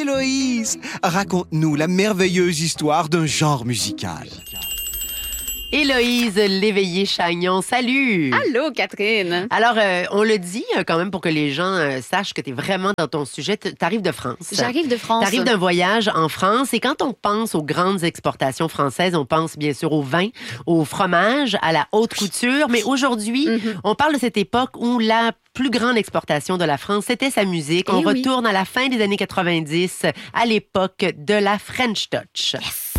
Héloïse, raconte-nous la merveilleuse histoire d'un genre musical. Héloïse Léveillé-Chagnon, salut! Allô, Catherine! Alors, on le dit quand même pour que les gens sachent que tu es vraiment dans ton sujet. T'arrives de France. J'arrive de France. T'arrives d'un voyage en France. Et quand on pense aux grandes exportations françaises, on pense bien sûr au vin, au fromage, à la haute couture. Mais aujourd'hui, on parle de cette époque où la plus grande exportation de la France, c'était sa musique. On retourne à la fin des années 90, à l'époque de la French Touch. Yes.